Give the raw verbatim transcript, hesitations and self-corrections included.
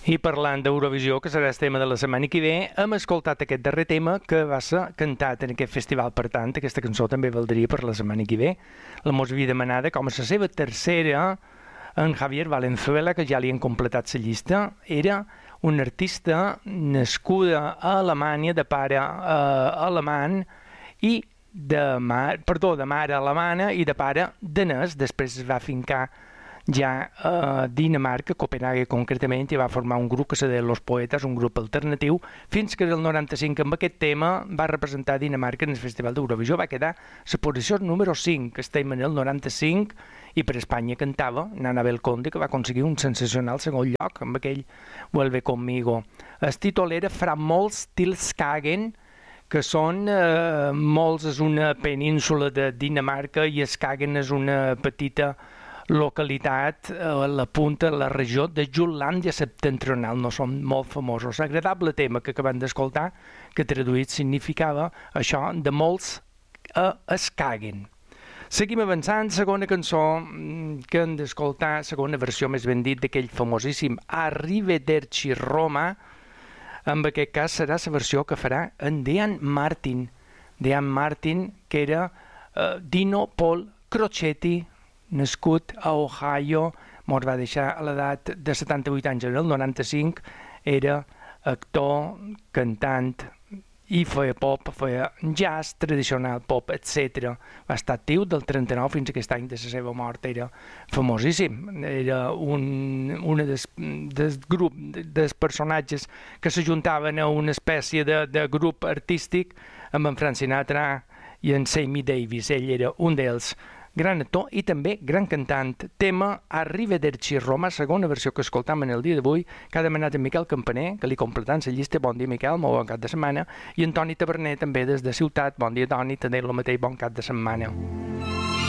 I parlant d'Eurovisió, que serà el tema de la setmana que ve, hem escoltat aquest darrer tema que va ser cantat en aquest festival. Per tant, aquesta cançó també valdria per la setmana que ve. La mos havia demanada com a la seva tercera en Javier Valenzuela, que ja li han completat la llista. Era un artista nascuda a Alemanya, de pare eh, alemany i de mare, perdó, de mare alemana i de pare danès. Després es va fincar ja a Dinamarca, Copenhague concretament, i va formar un grup que se deia Los Poetes, un grup alternatiu, fins que el noranta-cinc amb aquest tema va representar Dinamarca en el Festival d'Eurovisió. Va quedar la posició número cinc, estem en el noranta-cinc, i per Espanya cantava Nanabel Conde, que va aconseguir un sensacional segon lloc amb aquell Vuelve conmigo. El títol era Fra Mols til Skagen, que són eh, Mols és una península de Dinamarca i Skagen és una petita localitat a la punta de la regió de Jutlàndia septentrional. No són molt famosos. Agradable tema que acabem d'escoltar, que traduït significava això, de molts a Skagen. Seguim avançant, segona cançó que hem d'escoltar, segona versió més ben dit d'aquell famosíssim Arrivederci Roma. En aquest cas serà la versió que farà en Dean Martin. Dean Martin, que era eh, Dino Paul Crocetti, nascut a Ohio, mos va deixar a l'edat de setanta-vuit anys. En el noranta-cinc era actor, cantant i feia pop, feia jazz tradicional, pop, etcètera. Va estar actiu del trenta-nou fins a aquest any de la seva mort. Era famosíssim. Era un, un dels, dels grup, dels personatges que s'ajuntaven a una espècie de, de grup artístic amb en Frank Sinatra i en Sammy Davis. Ell era un d'ells. Gran actor i també gran cantant. Tema Arrivederci Roma, segona versió que escoltam en el dia d'avui, que ha demanat en Miquel Campaner, que li completant la llista. Bon dia, Miquel, molt bon cap de setmana. I en Toni Taverner, també des de Ciutat. Bon dia, Toni, també el mateix bon cap de setmana.